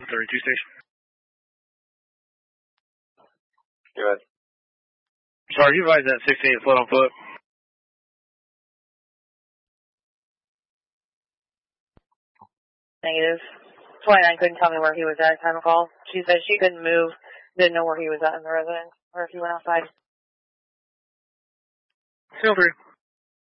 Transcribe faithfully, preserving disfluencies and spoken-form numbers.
thirty-two station. Go ahead. Sorry, you advise that sixty-eight foot on foot. Negative. twenty-nine couldn't tell me where he was at time of call. She said she couldn't move, didn't know where he was at in the residence, or if he went outside. Feel free.